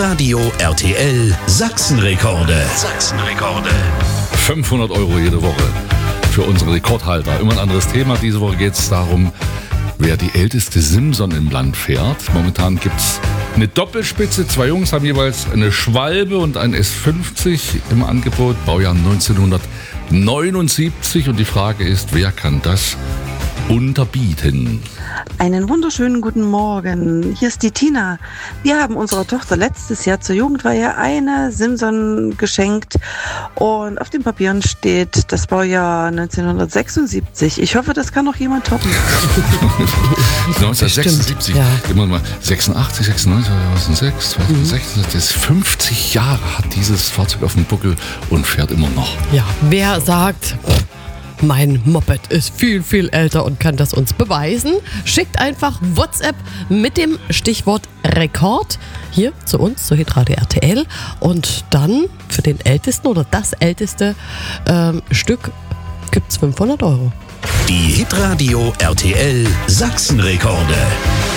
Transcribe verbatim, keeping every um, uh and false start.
Hitradio R T L Sachsenrekorde. Sachsenrekorde. fünfhundert Euro jede Woche für unsere Rekordhalter. Immer ein anderes Thema. Diese Woche geht es darum, wer die älteste Simson im Land fährt. Momentan gibt es eine Doppelspitze. Zwei Jungs haben jeweils eine Schwalbe und ein S fünfzig im Angebot. Baujahr neunzehnhundertneunundsiebzig. Und die Frage ist, wer kann das unterbieten? Einen wunderschönen guten Morgen. Hier ist die Tina. Wir haben unserer Tochter letztes Jahr zur Jugendweihe eine Simson geschenkt und auf den Papieren steht das Baujahr neunzehnhundertsechsundsiebzig. Ich hoffe, das kann noch jemand toppen. neunzehnhundertsechsundsiebzig, Stimmt, ja. immer mal sechsundachtzig, sechsundneunzig, zweitausendsechs, zweitausendsechzehn, das ist fünfzig Jahre hat dieses Fahrzeug auf dem Buckel und fährt immer noch. Ja, wer sagt, mein Moped ist viel, viel älter und kann das uns beweisen, schickt einfach WhatsApp mit dem Stichwort Rekord hier zu uns, zu Hitradio R T L, und dann für den ältesten oder das älteste ähm, Stück gibt es fünfhundert Euro. Die Hitradio R T L Sachsenrekorde.